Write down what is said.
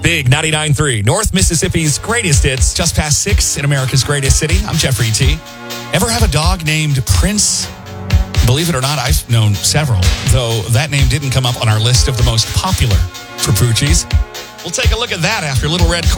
Big 99.3, North Mississippi's greatest hits, just past 6 in America's greatest city. I'm Jeffrey T. Ever have a dog named Prince? Believe it or not, I've known several, though that name didn't come up on our list of the most popular for Poochies. We'll take a look at that after Little Red